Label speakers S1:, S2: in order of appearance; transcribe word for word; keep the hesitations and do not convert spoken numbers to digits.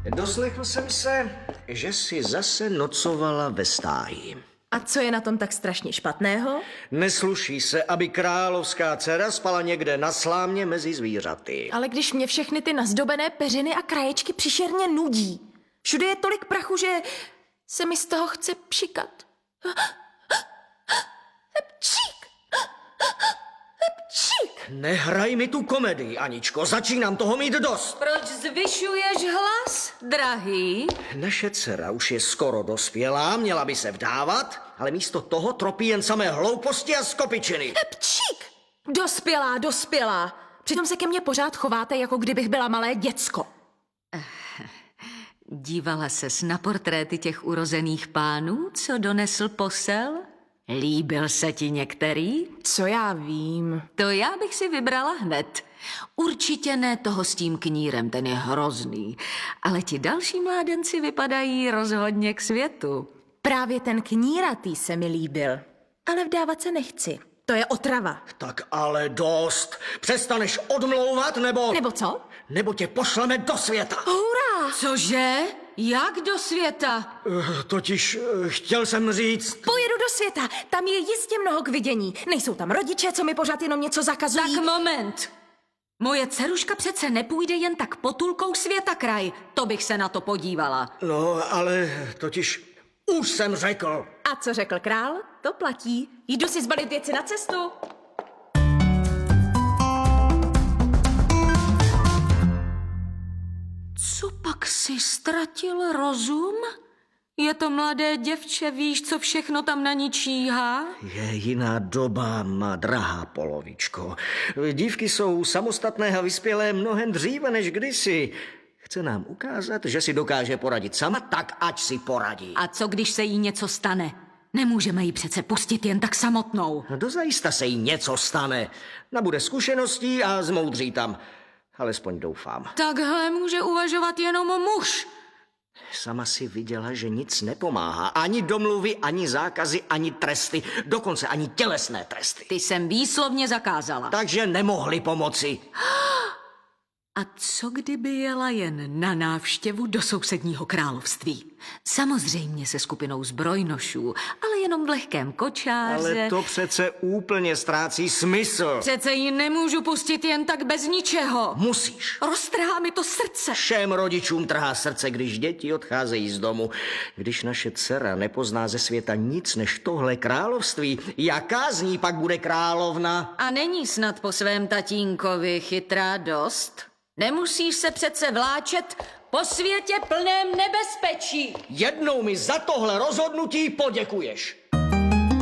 S1: Doslechl jsem se, že jsi zase nocovala ve stáji.
S2: A co je na tom tak strašně špatného?
S1: Nesluší se, aby královská dcera spala někde na slámě mezi zvířaty.
S2: Ale když mě všechny ty nazdobené peřiny a kraječky příšerně nudí. Všude je tolik prachu, že se mi z toho chce pšikat. Hepčík! Hepčík!
S1: Nehraj mi tu komedii, Aničko, začínám toho mít dost.
S3: Proč zvyšuješ hlas, drahý?
S1: Naše dcera už je skoro dospělá, měla by se vdávat, ale místo toho tropí jen samé hlouposti a skopičiny.
S2: Hepčík! Dospělá, dospělá. Přitom se ke mně pořád chováte, jako kdybych byla malé děcko.
S3: Dívala ses na portréty těch urozených pánů, co donesl posel? Líbil se ti některý?
S2: Co já vím.
S3: To já bych si vybrala hned. Určitě ne toho s tím knírem, ten je hrozný. Ale ti další mládenci vypadají rozhodně k světu.
S2: Právě ten kníratý se mi líbil. Ale vdávat se nechci. To je otrava.
S1: Tak ale dost. Přestaneš odmlouvat, nebo...
S2: Nebo co?
S1: Nebo tě pošleme do světa.
S2: Hurá!
S3: Cože? Jak do světa?
S1: Uh, totiž uh, chtěl jsem říct...
S2: Pojedu do světa, tam je jistě mnoho k vidění. Nejsou tam rodiče, co mi pořád jenom něco zakazují.
S3: Tak moment. Moje dceruška přece nepůjde jen tak potulkou světa kraj. To bych se na to podívala.
S1: No, ale totiž už jsem řekl.
S2: A co řekl král, to platí. Jdu si zbalit věci na cestu.
S3: Co pak si ztratil rozum? Je to mladé děvče, víš, co všechno tam na ní číhá?
S1: Je jiná doba, má drahá polovičko. Dívky jsou samostatné a vyspělé mnohem dříve než kdysi. Chce nám ukázat, že si dokáže poradit sama, tak ať si poradí.
S3: A co, když se jí něco stane? Nemůžeme ji přece pustit jen tak samotnou.
S1: No dozajista se jí něco stane. Nabude zkušeností a zmoudří tam. Alespoň doufám.
S3: Takhle může uvažovat jenom muž.
S1: Sama si viděla, že nic nepomáhá. Ani domluvy, ani zákazy, ani tresty. Dokonce ani tělesné tresty.
S3: Ty jsem výslovně zakázala.
S1: Takže nemohli pomoci.
S3: A co kdyby jela jen na návštěvu do sousedního království? Samozřejmě se skupinou zbrojnošů, ale jenom v lehkém kočáře.
S1: Ale to přece úplně ztrácí smysl.
S3: Přece ji nemůžu pustit jen tak bez ničeho.
S1: Musíš.
S3: Roztrhá mi to srdce.
S1: Všem rodičům trhá srdce, když děti odcházejí z domu. Když naše dcera nepozná ze světa nic než tohle království, jaká z ní pak bude královna?
S3: A není snad po svém tatínkovi chytrá dost? Nemusíš se přece vláčet po světě plném nebezpečí.
S1: Jednou mi za tohle rozhodnutí poděkuješ.